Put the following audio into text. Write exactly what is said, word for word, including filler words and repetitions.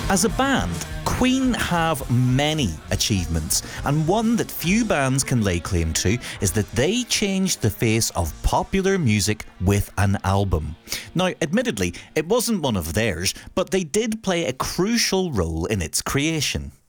As a band, Queen have many achievements, and one that few bands can lay claim to is that they changed the face of popular music with an album. Now, admittedly, it wasn't one of theirs, but they did play a crucial role in its creation.